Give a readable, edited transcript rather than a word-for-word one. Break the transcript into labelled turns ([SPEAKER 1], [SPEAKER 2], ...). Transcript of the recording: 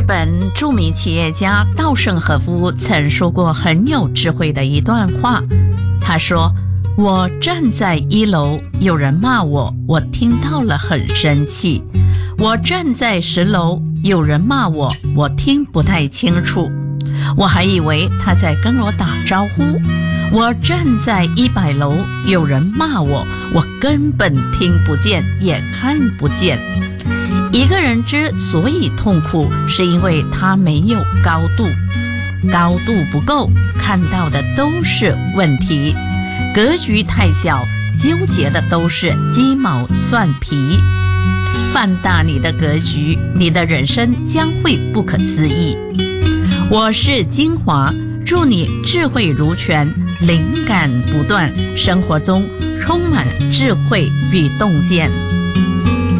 [SPEAKER 1] 本著名企业家稻盛和夫曾说过很有智慧的一段话。他说：我站在1楼，有人骂我，我听到了很生气；我站在10楼，有人骂我，我听不太清楚，我还以为他在跟我打招呼；我站在100楼，有人骂我，我根本听不见也看不见。一个人之所以痛苦，是因为他没有高度，高度不够，看到的都是问题；格局太小，纠结的都是鸡毛蒜皮。放大你的格局，你的人生将会不可思议。我是金华，祝你智慧如泉，灵感不断，生活中充满智慧与洞见。